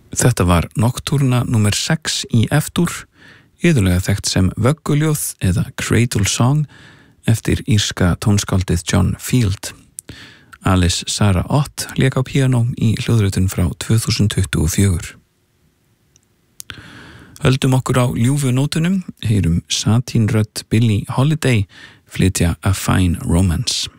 Þetta var Nocturna númer 6 í F-dúr, iðulega þekkt sem vögguljóð eða Cradle Song eftir írska tónskáldið John Field. Alice Sarah Ott lék á píanó í hljóðritun frá 2024. Höldum okkur á ljúfu nótunum, heyrum satínrödd Billie Holiday flytja A Fine Romance.